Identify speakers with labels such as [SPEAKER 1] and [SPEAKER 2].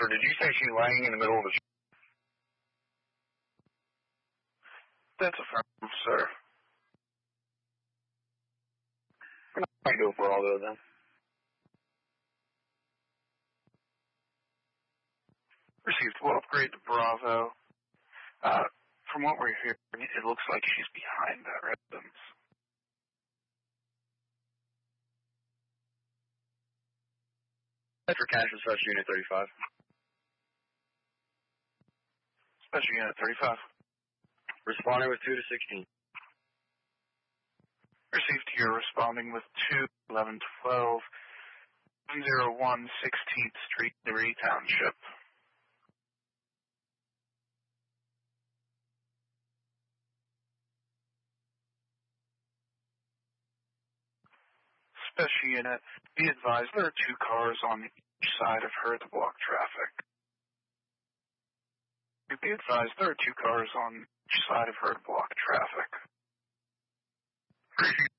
[SPEAKER 1] Alfred, did you say she's laying in the middle of the...
[SPEAKER 2] That's affirmative, sir.
[SPEAKER 1] We're not going to go Bravo then.
[SPEAKER 2] Received. We'll upgrade to Bravo. From what we're hearing, it looks like she's behind that residence.
[SPEAKER 1] Metro Cash, Special Unit 35.
[SPEAKER 2] Special Unit 35.
[SPEAKER 1] Responding with 2 to 16.
[SPEAKER 2] Received. You're responding with 2, 11, 12, 101 16th Street, Newry Township. Special Unit, be advised there are 2 cars on each side of her to block traffic. Be advised there are 2 cars on each side of her to block traffic.